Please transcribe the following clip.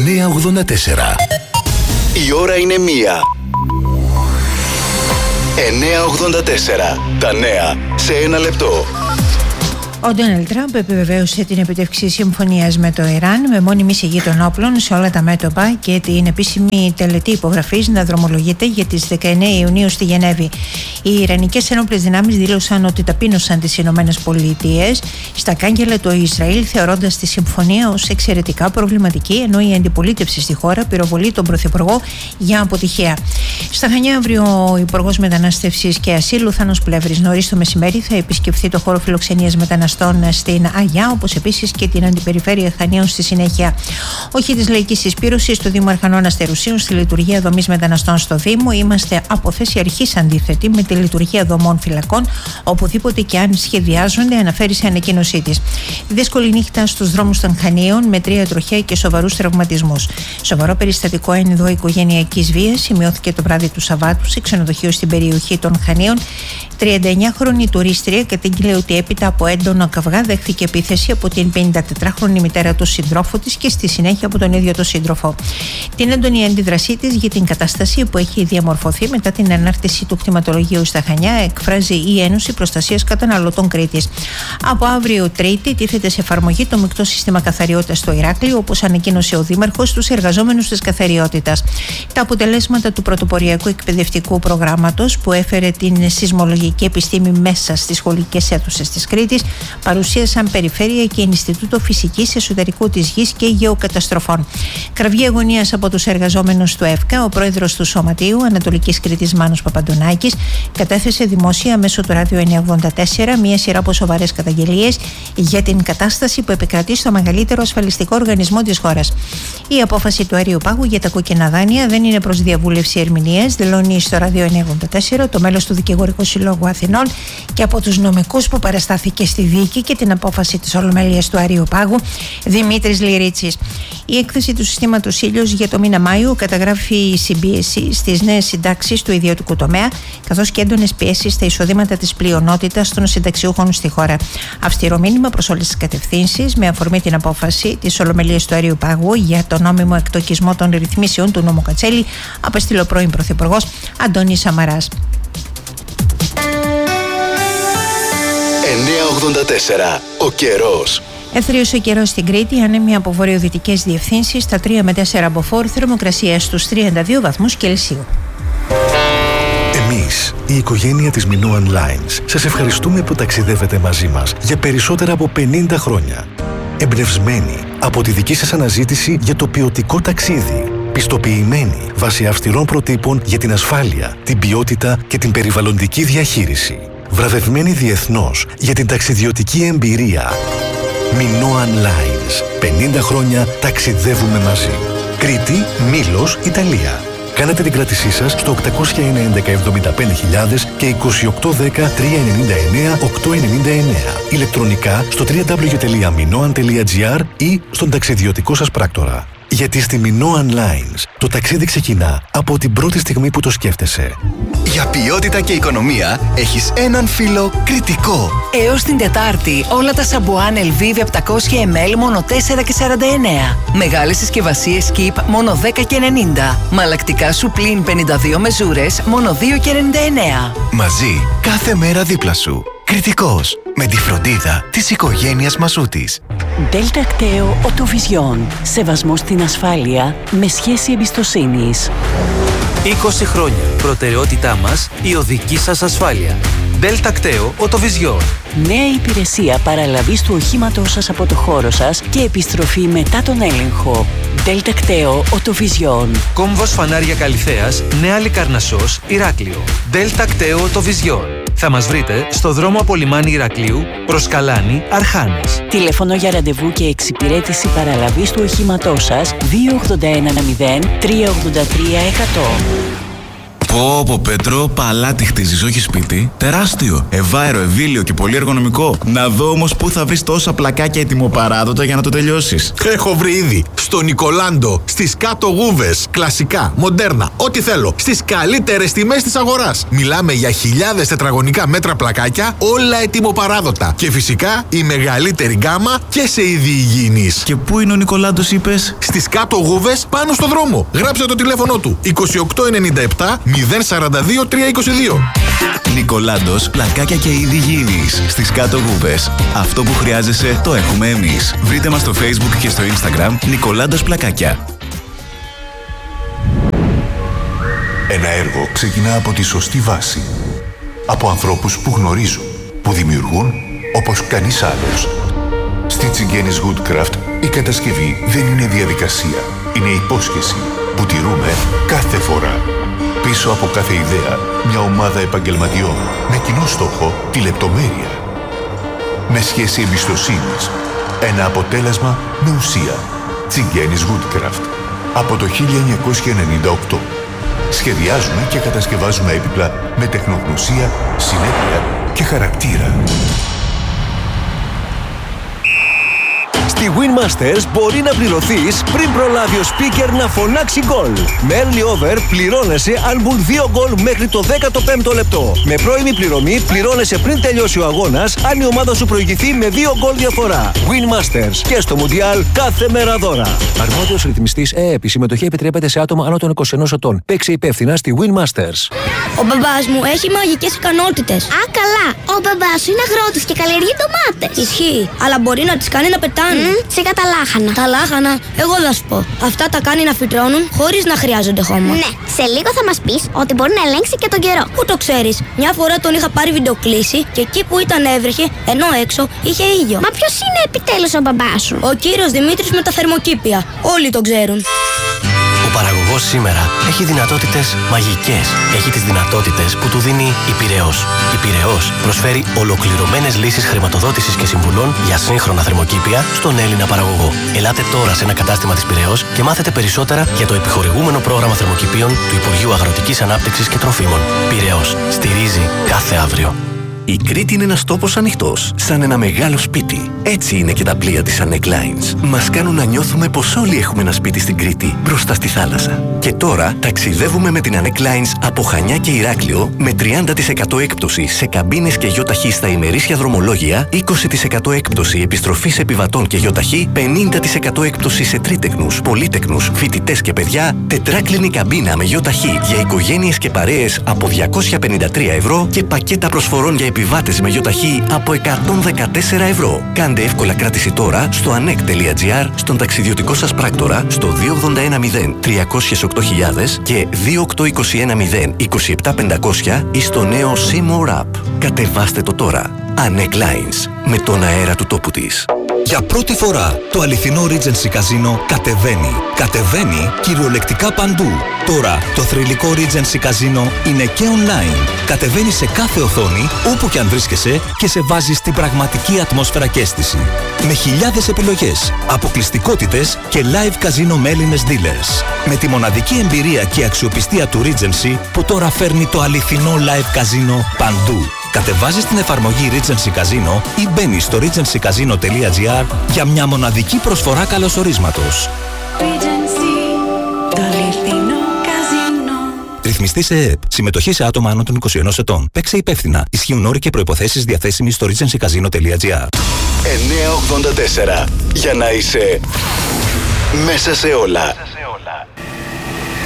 984. Η ώρα είναι 1. 984. Τα νέα σε 1 λεπτό. Ο Ντόναλντ Τραμπ επιβεβαίωσε την επιτεύξη συμφωνίας με το Ιράν με μόνιμη εισηγή των όπλων σε όλα τα μέτωπα και την επίσημη τελετή υπογραφής να δρομολογείται για τις 19 Ιουνίου στη Γενέβη. Οι Ιρανικές ενόπλες δυνάμεις δήλωσαν ότι ταπείνωσαν τις Ηνωμένες Πολιτείες στα κάγκελα του Ισραήλ, θεωρώντας τη συμφωνία ως εξαιρετικά προβληματική, ενώ η αντιπολίτευση στη χώρα πυροβολεί τον Πρωθυπουργό για αποτυχία. Στα Χανιά, αύριο ο Υπουργός Μετανάστευσης και Ασύλου Θάνος Πλεύρης νωρίς το μεσημέρι θα επισκεφθεί το χώρο φιλοξενίας μεταναστών στην Αγιά, όπως επίσης και την αντιπεριφέρεια Χανίων στη συνέχεια. Όχι της λαϊκής συσπήρωσης του Δήμου Αρχανών Αστερουσίων στη λειτουργία δομής μεταναστών στο Δήμο. Είμαστε από θέση αρχής αντίθετοι με τη λειτουργία δομών φυλακών, οπουδήποτε και αν σχεδιάζονται, αναφέρει σε ανακοίνωσή της. Δύσκολη νύχτα στους δρόμους των Χανίων με 3 τροχαία και σοβαρούς τραυματισμούς. Σοβαρό περιστατικό ενδοοικογενειακής βίας σημειώθηκε το βράδυ του Σαββάτου σε ξενοδοχείο στην περιοχή των Χανίων. 39χρονη τουρίστρια κατήγγειλε ότι έπειτα από έντονο καυγά δέχθηκε επίθεση από την 54χρονη μητέρα του συντρόφου της και στη συνέχεια από τον ίδιο τον σύντροφο. Την έντονη αντίδρασή της για την κατάσταση που έχει διαμορφωθεί μετά την ανάρτηση του κτηματολογίου στα Χανιά εκφράζει η Ένωση Προστασίας Καταναλωτών Κρήτης. Από αύριο Τρίτη τίθεται σε εφαρμογή το μεικτό σύστημα καθαριότητας στο Ηράκλειο, όπως ανακοίνωσε ο Δήμαρχος στους εργαζόμενους της καθαριότητας. Τα αποτελέσματα του πρωτοποριακού εκπαιδευτικού προγράμματος που έφερε την σεισμολογική επιστήμη μέσα στις σχολικές αίθουσες της Κρήτης παρουσίασαν Περιφέρεια και Ινστιτούτο Φυσικής Εσωτερικού της Γης και Γεωκαταστροφών. Κραυγή αγωνίας από τους εργαζόμενους του ΕΦΚΑ, ο πρόεδρος του Σωματείου Ανατολικής Κρήτης Μάνος Παπαντονάκης κατέθεσε δημόσια μέσω του Ράδιο 984 μια σειρά από σοβαρές καταγγελίες για την κατάσταση που επικρατεί στο μεγαλύτερο ασφαλιστικό οργανισμό της χώρας. Η απόφαση του αερίου πάγου για τα κόκκινα δάνεια δεν είναι προς διαβούλευση ερμηνείας, δηλώνει στο Ράδιο 984 το μέλος του Δικηγορικού Συλλόγου Αθηνών και από τους νομικούς που παραστάθηκε στη δίκη και την απόφαση της Ολομέλειας του Αερίου Πάγου, Δημήτρης Λυρίτσης. Η έκθεση του συστήματος Ήλιος για το μήνα Μάιο καταγράφει συμπίεση στις νέες συντάξεις του ιδιωτικού τομέα, καθώς και έντονες πιέσεις στα εισοδήματα της πλειονότητας των συνταξιούχων στη χώρα. Αυστηρό μήνυμα προς όλες τις κατευθύνσεις με αφορμή την απόφαση της Ολομελίας του Αερίου Πάγου για το νόμιμο εκτοκισμό των ρυθμίσεων του νόμου Κατσέλη, απέστειλε ο πρώην Πρωθυπουργός Αντώνης Σαμαράς. 984. Ο καιρός. Έθριος ο καιρός στην Κρήτη, άνεμοι από βορειοδυτικές διευθύνσεις, στα 3 με 4 μποφόρ, θερμοκρασία στους 32 βαθμούς Κελσίου. Εμείς, η οικογένεια της Minoan Lines, σας ευχαριστούμε που ταξιδεύετε μαζί μας για περισσότερα από 50 χρόνια. Εμπνευσμένοι από τη δική σας αναζήτηση για το ποιοτικό ταξίδι. Πιστοποιημένοι βάσει αυστηρών προτύπων για την ασφάλεια, την ποιότητα και την περιβαλλοντική διαχείριση. Βραβευμένοι διεθνώς για την ταξιδιωτική εμπειρία. Minoan Lines. 50 χρόνια ταξιδεύουμε μαζί. Κρήτη, Μήλος, Ιταλία. Κάνετε την κράτησή σας στο 800-11-75.000 και 2810-399-899. Ηλεκτρονικά στο www.minoan.gr ή στον ταξιδιωτικό σας πράκτορα. Γιατί στη Minoan Lines το ταξίδι ξεκινά από την πρώτη στιγμή που το σκέφτεσαι. Για ποιότητα και οικονομία έχεις έναν φίλο κριτικό. Έως την Τετάρτη όλα τα σαμπουάν Elvive 700 ml μόνο 4,49. Μεγάλες συσκευασίες Keep μόνο 10,90. Μαλακτικά σου πλην 52 μεζούρες μόνο 2,99. Μαζί κάθε μέρα δίπλα σου. Κριτικός. Με τη φροντίδα της οικογένειας Μασούτης. Delta Acteo Autovision. Σεβασμό στην ασφάλεια με σχέση εμπιστοσύνης. 20 χρόνια. Προτεραιότητά μας η οδική σας ασφάλεια. Delta Acteo Autovision. Νέα υπηρεσία παραλαβής του οχήματός σας από το χώρο σας και επιστροφή μετά τον έλεγχο. Delta Acteo Autovision. Κόμβος Φανάρια Καλυθέας, Νέα Λικαρνασσός, Ηράκλειο. Delta Acteo Autovision. Θα μας βρείτε στο δρόμο από λιμάνι Ηρακλείου προς Καλάνη, Αρχάνες. Τηλέφωνο για ραντεβού και εξυπηρέτηση παραλαβής του οχήματός σας 281 0 383 100. Πω Πέτρο, παλάτι χτίζεις, όχι σπίτι. Τεράστιο, ευάερο, ευήλιο και πολύ εργονομικό. Να δω όμως πού θα βρεις τόσα πλακάκια ετοιμοπαράδοτα για να το τελειώσεις. Έχω βρει ήδη. Στο Νικολάντο, στις κάτω γούβες. Κλασικά, μοντέρνα, ό,τι θέλω. Στις καλύτερες τιμές της αγοράς. Μιλάμε για χιλιάδες τετραγωνικά μέτρα πλακάκια, όλα ετοιμοπαράδοτα. Και φυσικά η μεγαλύτερη γκάμα και σε είδη υγιεινής. Και πού είναι ο Νικολάντος, είπες? Στις κάτω γούβες, πάνω στο δρόμο. Γράψε το τηλέφωνο του. 2897 042 322. Νικολάντος, πλακάκια και είδη υγιεινής. Στις κάτω γούβες. Αυτό που χρειάζεσαι το έχουμε εμείς. Βρείτε μας στο Facebook και στο Instagram Νικολάντος Πλακάκια. Ένα έργο ξεκινά από τη σωστή βάση. Από ανθρώπους που γνωρίζουν, που δημιουργούν όπως κανείς άλλος. Στη Τσιγκένης Woodcraft η κατασκευή δεν είναι διαδικασία. Είναι υπόσχεση που τηρούμε κάθε φορά. Πίσω από κάθε ιδέα, μια ομάδα επαγγελματιών με κοινό στόχο τη λεπτομέρεια. Με σχέση εμπιστοσύνης. Ένα αποτέλεσμα με ουσία. Τσιγκένης Woodcraft. Από το 1998. Σχεδιάζουμε και κατασκευάζουμε έπιπλα με τεχνογνωσία, συνέπεια και χαρακτήρα. Στη Win Masters μπορεί να πληρωθείς πριν προλάβει ο speaker να φωνάξει γκολ. Με early over πληρώνεσαι αν μπουν 2 γκολ μέχρι το 15ο λεπτό. Με πρώιμη πληρωμή πληρώνεσαι πριν τελειώσει ο αγώνας αν η ομάδα σου προηγηθεί με 2 γκολ διαφορά. Win Masters και στο Μουντιάλ κάθε μέρα δώρα. Αρμόδιος ρυθμιστής ΕΕΠ. Η συμμετοχή επιτρέπεται σε άτομα άνω των 21 ετών. Παίξε υπεύθυνα στη Win Masters. Ο μπαμπάς μου έχει μαγικές ικανότητες. Α, καλά. Ο μπαμπάς σου είναι αγρότης και καλλιεργεί ντομάτες. Ισχύει, αλλά μπορεί να τις κάνει να πετάνε. Σιγά τα λάχανα. Τα λάχανα, εγώ θα σου πω. Αυτά τα κάνει να φυτρώνουν χωρίς να χρειάζονται χώμα. Ναι, σε λίγο θα μας πεις ότι μπορεί να ελέγξει και τον καιρό. Πού το ξέρεις? Μια φορά τον είχα πάρει βιντεοκλήση και εκεί που ήταν έβρεχε, ενώ έξω είχε ήλιο. Μα ποιος είναι επιτέλους ο μπαμπάς σου? Ο κύριος Δημήτρης με τα θερμοκήπια. Όλοι τον ξέρουν. Ο παραγωγός σήμερα έχει δυνατότητες μαγικές. Έχει τις δυνατότητες που του δίνει η Πειραιώς. Η Πειραιώς προσφέρει ολοκληρωμένες λύσεις χρηματοδότησης και συμβουλών για σύγχρονα θερμοκήπια στον Έλληνα παραγωγό. Ελάτε τώρα σε ένα κατάστημα της Πειραιώς και μάθετε περισσότερα για το επιχορηγούμενο πρόγραμμα θερμοκηπίων του Υπουργείου Αγροτικής Ανάπτυξης και Τροφίμων. Πειραιώς. Στηρίζει κάθε αύριο. Η Κρήτη είναι ένας τόπος ανοιχτός, σαν ένα μεγάλο σπίτι. Έτσι είναι και τα πλοία της Anek Lines. Μας κάνουν να νιώθουμε πως όλοι έχουμε ένα σπίτι στην Κρήτη, μπροστά στη θάλασσα. Και τώρα ταξιδεύουμε με την Anek Lines από Χανιά και Ηράκλειο με 30% έκπτωση σε καμπίνες και γιοταχή στα ημερήσια δρομολόγια, 20% έκπτωση επιστροφής επιβατών και γιοταχή, 50% έκπτωση σε τρίτεκνους, πολύτεκνους, φοιτητές και παιδιά, τετράκλινη καμπίνα με γιοταχή για οικογένειες και παρέες από 253 ευρώ και πακέτα προσφορών για επιβάτες με γιοταχή από 114 ευρώ. Κάντε εύκολα κράτηση τώρα στο anek.gr, στον ταξιδιωτικό σας πράκτορα, στο 2810 308.000 και 28210 27500 ή στο νέο Seymour App. Κατεβάστε το τώρα. Anek Lines. Με τον αέρα του τόπου της. Για πρώτη φορά το αληθινό Regency Casino κατεβαίνει. Κατεβαίνει κυριολεκτικά παντού. Τώρα το θρυλικό Regency Casino είναι και online. Κατεβαίνει σε κάθε οθόνη, όπου και αν βρίσκεσαι, και σε βάζει στην πραγματική ατμόσφαιρα και αίσθηση. Με χιλιάδες επιλογές, αποκλειστικότητες και live casino με Έλληνες dealers. Με τη μοναδική εμπειρία και αξιοπιστία του Regency που τώρα φέρνει το αληθινό live casino παντού. Κατεβάζεις την εφαρμογή Regency Casino ή μπαίνεις στο regencycasino.gr για μια μοναδική προσφορά καλωσορίσματος. Regency, το αληθινό καζίνο. Ρυθμιστής ΕΕΠ. Συμμετοχή σε άτομα άνω των 21 ετών. Παίξε υπεύθυνα. Ισχύουν όροι και προϋποθέσεις διαθέσιμοι στο regencycasino.gr. 984. Για να είσαι μέσα σε όλα.